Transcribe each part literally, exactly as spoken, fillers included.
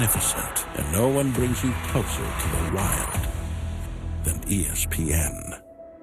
magnificent, and no one brings you closer to the wild than E S P N.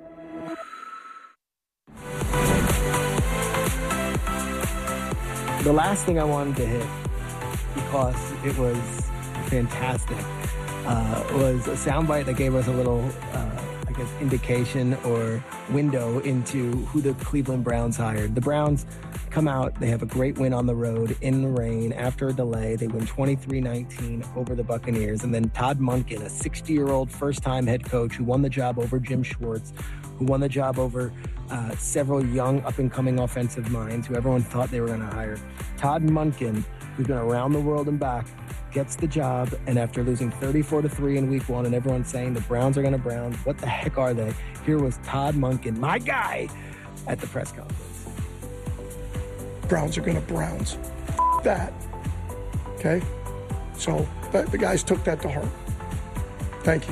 The last thing I wanted to hit, because it was fantastic, uh, was a soundbite that gave us a little, uh, I guess, indication or window into who the Cleveland Browns hired. The Browns come out, they have a great win on the road in the rain after a delay. They win twenty-three nineteen over the Buccaneers. And then Todd Monken, a sixty-year-old first-time head coach who won the job over Jim Schwartz, who won the job over uh, several young up-and-coming offensive minds who everyone thought they were going to hire. Todd Monken, who's been around the world and back, gets the job, and after losing thirty-four to three in week one and everyone saying the Browns are going to Browns, what the heck are they? Here was Todd Monken, my guy, at the press conference. Browns are going to Browns. F- that. Okay? So the, the guys took that to heart. Thank you.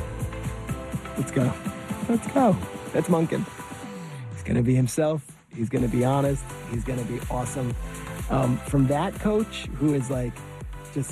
Let's go. Let's go. That's Monken. He's going to be himself. He's going to be honest. He's going to be awesome. Um, from that coach who is like just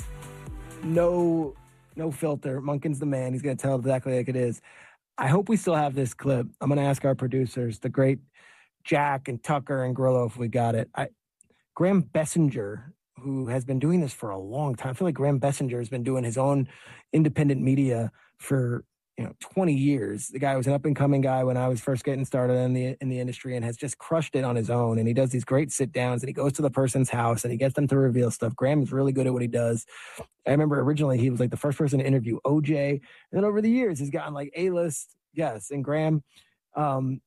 no no filter. Monken's the man. He's going to tell exactly like it is. I hope we still have this clip. I'm going to ask our producers, the great Jack and Tucker and Grillo, if we got it. I, Graham Bessinger, who has been doing this for a long time. I feel like Graham Bessinger has been doing his own independent media for, you know, twenty years. The guy was an up-and-coming guy when I was first getting started in the in the industry and has just crushed it on his own. And he does these great sit-downs, and he goes to the person's house, and he gets them to reveal stuff. Graham is really good at what he does. I remember originally he was like the first person to interview O J. And then over the years, he's gotten like A-list. Yes, and Graham... Um,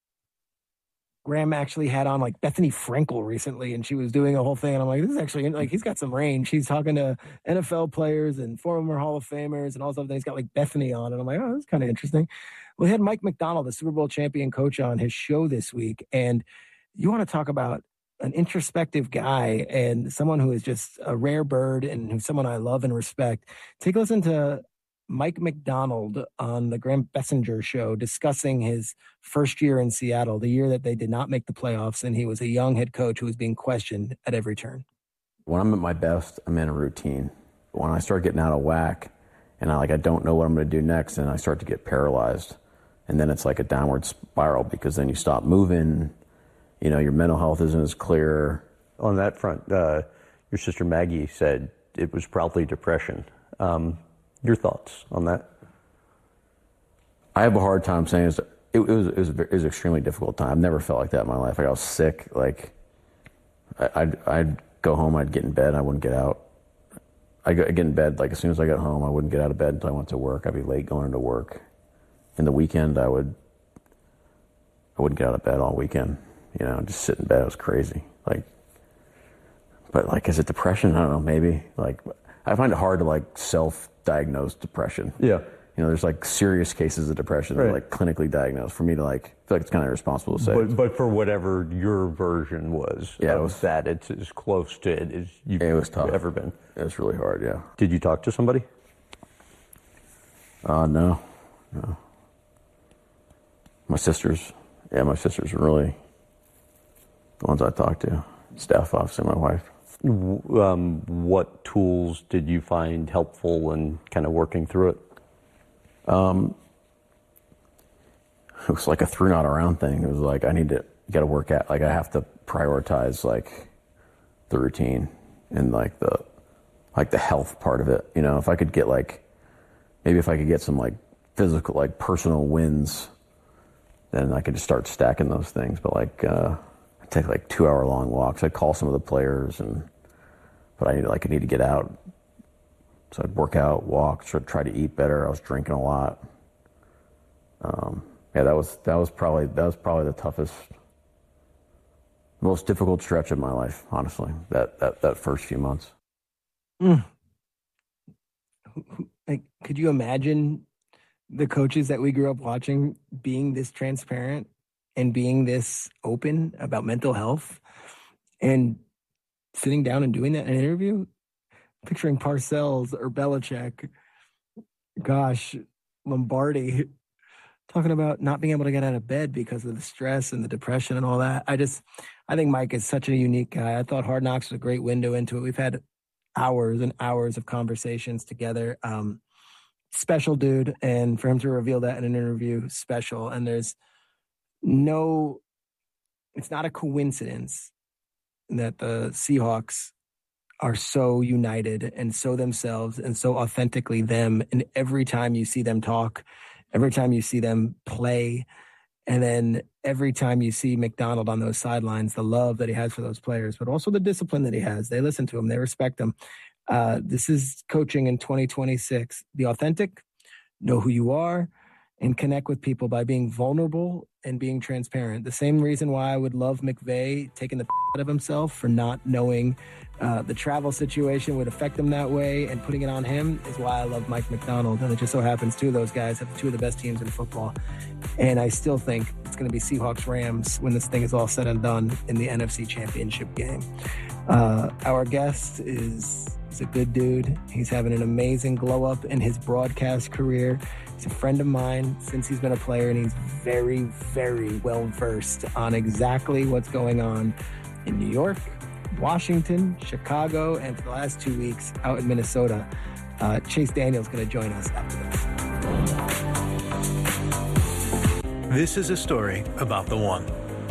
Graham actually had on like Bethany Frankel recently, and she was doing a whole thing. And I'm like, this is actually like, he's got some range. He's talking to N F L players and former Hall of Famers and all stuff. He's got like Bethany on. And I'm like, oh, that's kind of interesting. We had Mike Macdonald, the Super Bowl champion coach, on his show this week. And you want to talk about an introspective guy and someone who is just a rare bird and who's someone I love and respect. Take a listen to Mike Macdonald on the Graham Bessinger show discussing his first year in Seattle, the year that they did not make the playoffs, and he was a young head coach who was being questioned at every turn. When I'm at my best, I'm in a routine. When I start getting out of whack and I like I don't know what I'm going to do next, and I start to get paralyzed, and then it's like a downward spiral because then you stop moving, you know, your mental health isn't as clear. On that front, uh, your sister Maggie said it was probably depression. Um, Your thoughts on that? I have a hard time saying it, it, was, it, was, it was an extremely difficult time. I've never felt like that in my life. Like I was sick. Like I, I'd, I'd go home, I'd get in bed, I wouldn't get out. I'd get in bed, like as soon as I got home, I wouldn't get out of bed until I went to work. I'd be late going into work. In the weekend, I would, I wouldn't get out of bed all weekend. You know, just sit in bed. It was crazy. Like, but like, is it depression? I don't know, maybe. Like, I find it hard to like self-diagnose depression. Yeah. You know, there's like serious cases of depression that right. are like clinically diagnosed. For me to like, I feel like it's kind of irresponsible to say. But, but for whatever your version was, yeah, of it was, that, it's as close to it as you've it was tough. ever been. It was really hard, yeah. Did you talk to somebody? Uh, no, no. My sisters, yeah, my sisters were really the ones I talked to. Steph, obviously, my wife. Um, what tools did you find helpful in kind of working through it? Um, it was like a through not around thing. It was like, I need to get to work at, like I have to prioritize like the routine and like the, like the health part of it. You know, if I could get like, maybe if I could get some like physical, like personal wins, then I could just start stacking those things. But like, uh, I'd take like two hour long walks. I'd call some of the players and, but I need like, I need to get out. So I'd work out, walk, try to eat better. I was drinking a lot. Um, yeah, that was, that was probably, that was probably the toughest, most difficult stretch of my life, honestly, that, that, that first few months. Mm. Like, could you imagine the coaches that we grew up watching being this transparent and being this open about mental health and sitting down and doing that in an interview? Picturing Parcells or Belichick, gosh, Lombardi, talking about not being able to get out of bed because of the stress and the depression and all that. I just, I think Mike is such a unique guy. I thought Hard Knocks was a great window into it. We've had hours and hours of conversations together. Um, special dude. And for him to reveal that in an interview, special. And there's no, it's not a coincidence that the Seahawks are so united and so themselves and so authentically them. And every time you see them talk, every time you see them play, and then every time you see Macdonald on those sidelines, the love that he has for those players, but also the discipline that he has. They listen to him. They respect him. Uh, this is coaching in twenty twenty-six. Be authentic, know who you are, and connect with people by being vulnerable and being transparent. The same reason why I would love McVay taking the out of himself for not knowing uh, the travel situation would affect him that way and putting it on him is why I love Mike Macdonald. And it just so happens two of those guys have two of the best teams in football. And I still think it's going to be Seahawks-Rams when this thing is all said and done in the N F C Championship game. Uh, our guest is, is a good dude. He's having an amazing glow-up in his broadcast career. He's a friend of mine since he's been a player, and he's very, very well-versed on exactly what's going on in New York, Washington, Chicago, and for the last two weeks out in Minnesota. Uh, Chase Daniel's going to join us after this. This is a story about the one.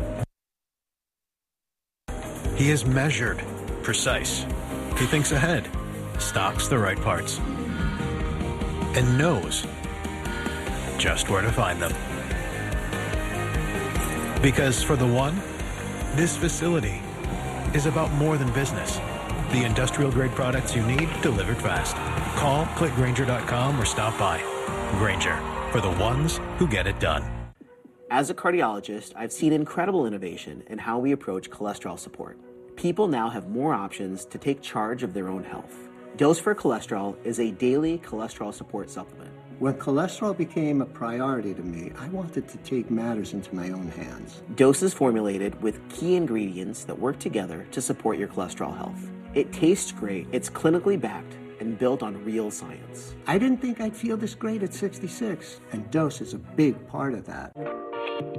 He is measured, precise. He thinks ahead, stocks the right parts, and knows just where to find them. Because for the one, this facility is about more than business. The industrial-grade products you need delivered fast. Call, click Grainger dot com, or stop by. Grainger, for the ones who get it done. As a cardiologist, I've seen incredible innovation in how we approach cholesterol support. People now have more options to take charge of their own health. Dose for Cholesterol is a daily cholesterol support supplement. When cholesterol became a priority to me, I wanted to take matters into my own hands. Dose is formulated with key ingredients that work together to support your cholesterol health. It tastes great, it's clinically backed, and built on real science. I didn't think I'd feel this great at sixty-six, and Dose is a big part of that.